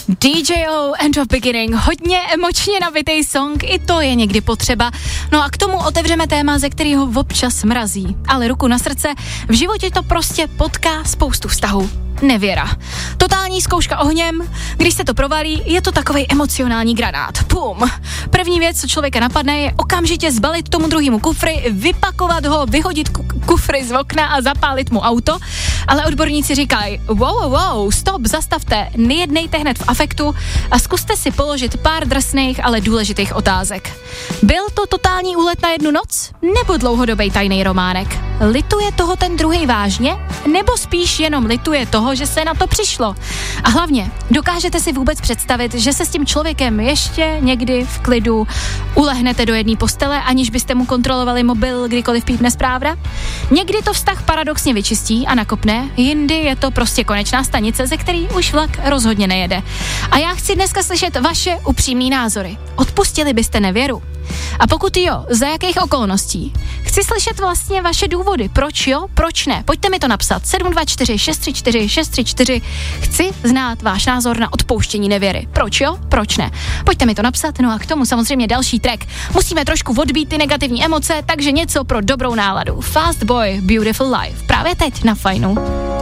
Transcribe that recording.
DJO End of Beginning, hodně emočně nabitej song, i to je někdy potřeba. No a k tomu otevřeme téma, ze kterého občas mrazí. Ale ruku na srdce, v životě to prostě potká spoustu vztahů. Nevěra. Totální zkouška ohněm, když se to provalí, je to takovej emocionální granát. Pum. První věc, co člověka napadne, je okamžitě zbalit tomu druhému kufry, vypakovat ho, vyhodit kufry z okna a zapálit mu auto. Ale odborníci říkají, wow, stop, zastavte, nejednejte hned v afektu a zkuste si položit pár drsných, ale důležitých otázek. Byl to totální úlet na jednu noc? Nebo dlouhodobý tajný románek? Lituje toho ten druhý vážně? Nebo spíš jenom lituje toho, že se na to přišlo? A hlavně, dokážete si vůbec představit, že se s tím člověkem ještě někdy v klidu ulehnete do jedné postele, aniž byste mu kontrolovali mobil, kdykoliv pípne zpráva? Někdy to vztah paradoxně vyčistí a nakopne, jindy je to prostě konečná stanice, ze který už vlak rozhodně nejede. A já chci dneska slyšet vaše upřímný názory. Odpustili byste nevěru? A pokud jo, za jakých okolností? Chci slyšet vlastně vaše důvody. Proč jo, proč ne? Pojďte mi to napsat. 724 634 634. Chci znát váš názor na odpouštění nevěry. Proč jo, proč ne? Pojďte mi to napsat, no a k tomu samozřejmě další track. Musíme trošku odbít ty negativní emoce, takže něco pro dobrou náladu. Fast Boy, Beautiful Life. Právě teď na Fajnu.